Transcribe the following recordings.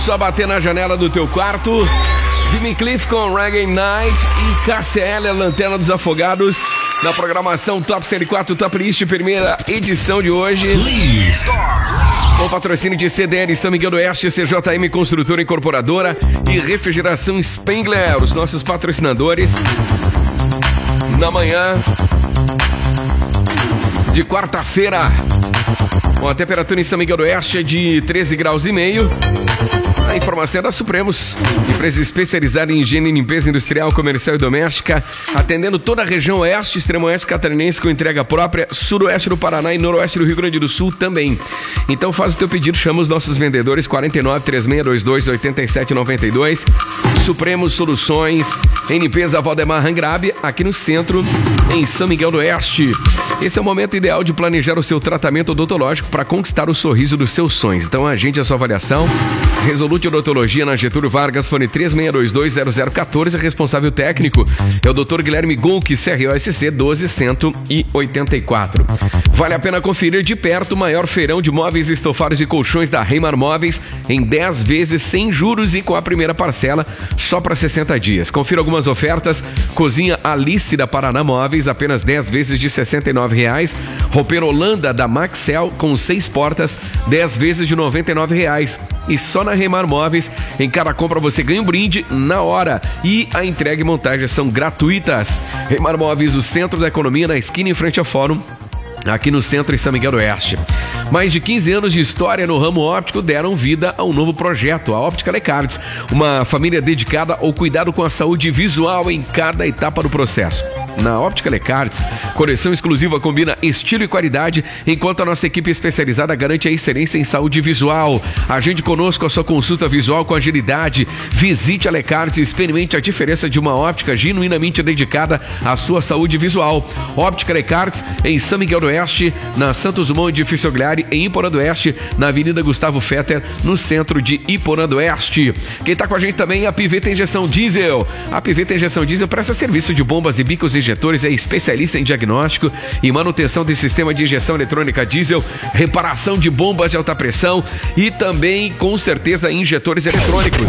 Só bater na janela do teu quarto. Jimmy Cliff com Reggae Night e KCL, a Lanterna dos Afogados, na programação Top 104 Top List, primeira edição de hoje. List. Com patrocínio de CDL São Miguel do Oeste, CJM Construtora Incorporadora e Refrigeração Spengler, os nossos patrocinadores. Na manhã de quarta-feira, com a temperatura em São Miguel do Oeste é de 13 graus e meio. A informação é da Supremos, empresa especializada em higiene e limpeza industrial, comercial e doméstica, atendendo toda a região oeste, extremo oeste catarinense com entrega própria, sudoeste do Paraná e noroeste do Rio Grande do Sul também. Então faz o teu pedido, chama os nossos vendedores 49-3622-8792. Supremos Soluções em limpeza Valdemar Rangrabe, aqui no centro, em São Miguel do Oeste. Esse é o momento ideal de planejar o seu tratamento odontológico para conquistar o sorriso dos seus sonhos. Então agende a sua avaliação. Resolute Odontologia na Getúlio Vargas, fone 36220014, responsável técnico é o Dr. Guilherme Gonque, CROSC 12184. Vale a pena conferir de perto o maior feirão de móveis, estofados e colchões da Reimar Móveis em 10 vezes sem juros e com a primeira parcela só para 60 dias. Confira algumas ofertas: cozinha Alice da Paraná Móveis, apenas 10 vezes de R$ 69,00. Roupeiro Holanda da Maxel com 6 portas, 10 vezes de R$ 99,00. E só na Reimar Móveis, em cada compra você ganha um brinde na hora e a entrega e montagem são gratuitas. Reimar Móveis, o centro da economia, na esquina em frente ao Fórum, aqui no centro em São Miguel do Oeste. Mais de 15 anos de história no ramo óptico deram vida a um novo projeto, a Óptica Lecardes, uma família dedicada ao cuidado com a saúde visual em cada etapa do processo. Na Óptica Lecardes, coleção exclusiva combina estilo e qualidade, enquanto a nossa equipe especializada garante a excelência em saúde visual. Agende conosco a sua consulta visual com agilidade. Visite a Lecardes e experimente a diferença de uma óptica genuinamente dedicada à sua saúde visual. Óptica Lecardes, em São Miguel do Oeste, na Santos Dumont Edifício Aguilar, em Iporã do Oeste, na Avenida Gustavo Fetter, no centro de Iporã do Oeste. Quem tá com a gente também é a Piveta Injeção Diesel. A Piveta Injeção Diesel presta serviço de bombas e bicos injetores, é especialista em diagnóstico e manutenção de sistema de injeção eletrônica diesel, reparação de bombas de alta pressão e também, com certeza, injetores eletrônicos.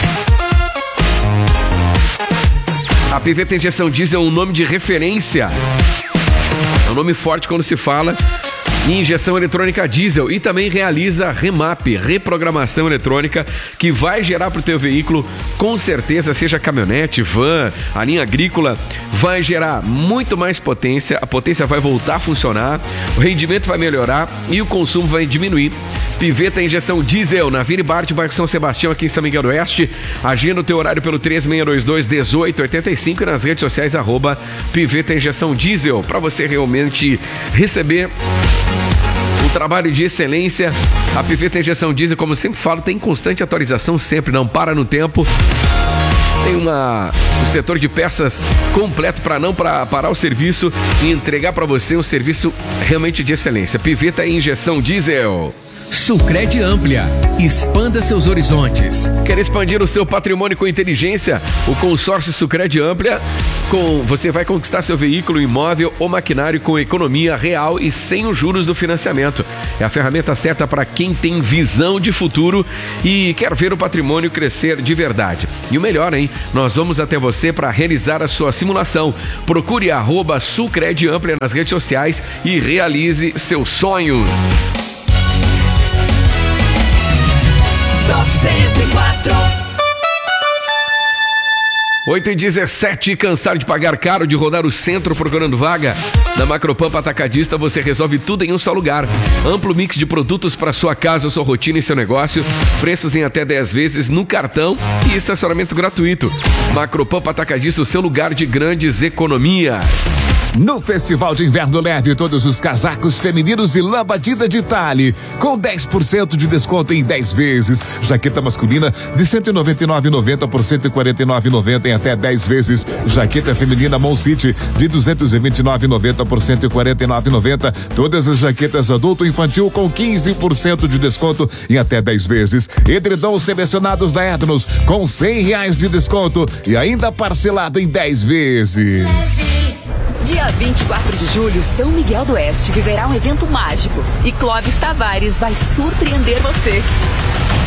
A Piveta Injeção Diesel é um nome de referência. É um nome forte quando se fala em injeção eletrônica diesel, e também realiza remap, reprogramação eletrônica, que vai gerar para o teu veículo, com certeza, seja caminhonete, van, a linha agrícola, vai gerar muito mais potência, a potência vai voltar a funcionar, o rendimento vai melhorar e o consumo vai diminuir. Piveta Injeção Diesel, na Vini Bart, bairro São Sebastião, aqui em São Miguel do Oeste. Agenda o teu horário pelo 3622-1885 e nas redes sociais, @Piveta Injeção Diesel, para você realmente receber um trabalho de excelência. A Piveta Injeção Diesel, como eu sempre falo, tem constante atualização, sempre, não para no tempo. Tem um setor de peças completo para não parar o serviço e entregar para você um serviço realmente de excelência. Piveta Injeção Diesel. Sucred Amplia, expanda seus horizontes. Quer expandir o seu patrimônio com inteligência? O consórcio Sucred Amplia, você vai conquistar seu veículo, imóvel ou maquinário com economia real e sem os juros do financiamento. É a ferramenta certa para quem tem visão de futuro e quer ver o patrimônio crescer de verdade. E o melhor, hein? Nós vamos até você para realizar a sua simulação. Procure @Sucred Amplia nas redes sociais e realize seus sonhos. Top 104. 8h17, cansado de pagar caro, de rodar o centro procurando vaga? Na Macropampa Atacadista você resolve tudo em um só lugar. Amplo mix de produtos para sua casa, sua rotina e seu negócio. Preços em até 10 vezes no cartão e estacionamento gratuito. Macropampa Atacadista, o seu lugar de grandes economias. No Festival de Inverno Leve, todos os casacos femininos de lã batida de Tale, com 10% de desconto em 10 vezes. Jaqueta masculina de R$ 199,90 por R$ 149,90 em até 10 vezes. Jaqueta feminina Mon City de R$ 229,90 por R$ 149,90. Todas as jaquetas adulto e infantil com 15% de desconto em até 10 vezes. Edredons selecionados da Ednos com R$ 100 de desconto e ainda parcelado em 10 vezes. Dia 24 de julho, São Miguel do Oeste viverá um evento mágico e Clóvis Tavares vai surpreender você.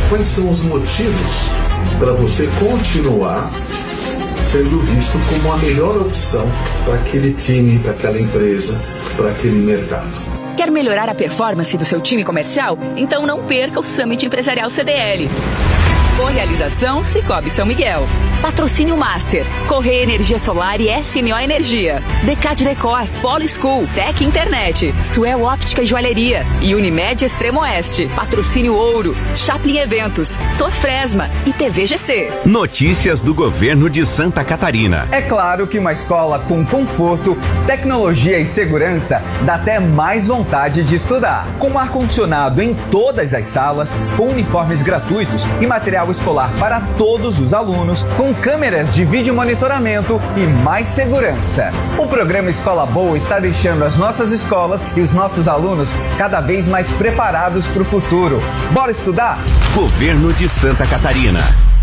quais são os motivos para você continuar sendo visto como a melhor opção para aquele time, para aquela empresa, para aquele mercado. Quer melhorar a performance do seu time comercial? Então não perca o Summit Empresarial CDL. Realização Cicobi São Miguel. Patrocínio Master, Correia Energia Solar e SMO Energia. Decad Decor, Polo School, Tec Internet, Suel Óptica e Joalheria e Unimed Extremo Oeste. Patrocínio Ouro, Chaplin Eventos, Torfresma e TVGC. Notícias do Governo de Santa Catarina. É claro que uma escola com conforto, tecnologia e segurança dá até mais vontade de estudar. Com ar-condicionado em todas as salas, com uniformes gratuitos e material escolar para todos os alunos, com câmeras de vídeo monitoramento e mais segurança. O programa Escola Boa está deixando as nossas escolas e os nossos alunos cada vez mais preparados para o futuro. Bora estudar? Governo de Santa Catarina.